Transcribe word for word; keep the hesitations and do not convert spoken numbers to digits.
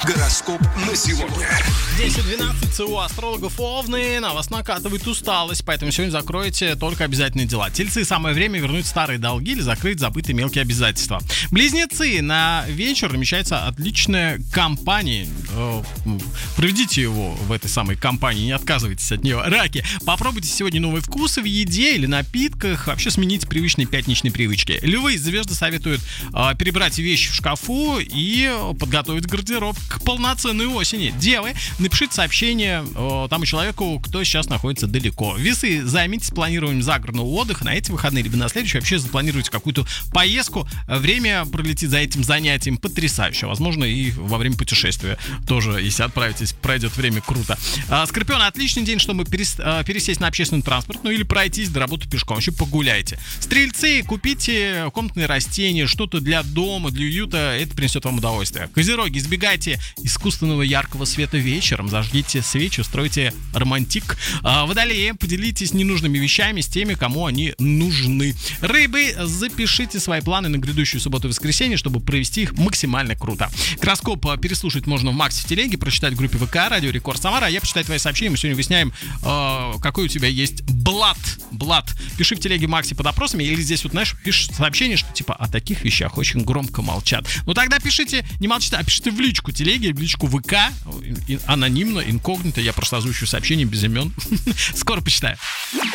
Гороскоп на сегодня. десять двенадцать ЦУ астрологов Овны. На вас накатывает усталость, поэтому сегодня закройте только обязательные дела. Тельцы, самое время вернуть старые долги или закрыть забытые мелкие обязательства. Близнецы, на вечер намечается отличная компания. Э, проведите его в этой самой компании, не отказывайтесь от нее. Раки, попробуйте сегодня новые вкусы в еде или напитках. Вообще смените привычные пятничные привычки. Львы, звезды советуют э, перебрать вещи в шкафу и подготовить гардероб к полноценной осени. Девы, напишите сообщение э, тому человеку, кто сейчас находится далеко. Весы, займитесь планированием загородного отдыха на эти выходные, либо на следующий. Вообще запланируйте какую-то поездку. Время пролетит за этим занятием потрясающе. Возможно, и во время путешествия тоже, если отправитесь, пройдет время круто. А, Скорпион, отличный день, чтобы перес, а, пересесть на общественный транспорт, ну или пройтись до работы пешком, вообще погуляйте. Стрельцы, купите комнатные растения, что-то для дома, для уюта, это принесет вам удовольствие. Козероги, избегайте искусственного яркого света вечером, зажгите свечи, устройте романтик. А, Водолеи, поделитесь ненужными вещами с теми, кому они нужны. Рыбы, запишите свои планы на грядущую субботу и воскресенье, чтобы провести их максимально круто. Гороскоп переслушать можно в Максе в телеге, прочитать в группе ВК Радио Рекорд Самара. Я почитаю твои сообщения, мы сегодня выясняем, э, какой у тебя есть блат. Блат. Пиши в телеге Максе под опросами, или здесь вот, знаешь, пишешь сообщение, что типа о таких вещах очень громко молчат. Ну тогда пишите, не молчите, а пишите в личку телеги, в личку ВК, анонимно, инкогнито. Я просто озвучу сообщение без имен. Скоро почитаю.